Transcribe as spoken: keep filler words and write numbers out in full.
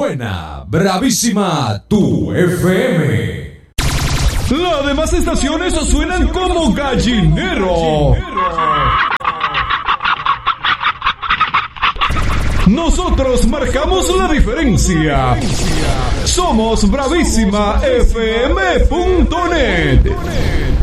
Suena bravísima tu F M. Las demás estaciones suenan como gallinero. Nosotros marcamos la diferencia. Somos bravísima F M punto net.